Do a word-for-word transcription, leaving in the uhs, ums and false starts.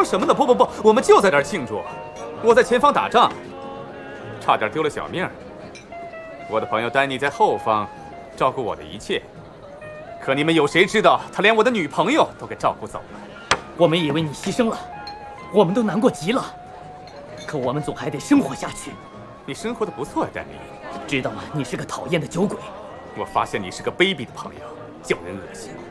什么呢？不不不，我们就在这儿庆祝。我在前方打仗，差点丢了小命。我的朋友丹尼在后方照顾我的一切，可你们有谁知道，他连我的女朋友都给照顾走了？ 我们以为你牺牲了，我们都难过极了。可我们总还得生活下去。 你生活的不错呀，丹尼。 知道吗？你是个讨厌的酒鬼。 我发现你是个卑鄙的朋友，叫人恶心。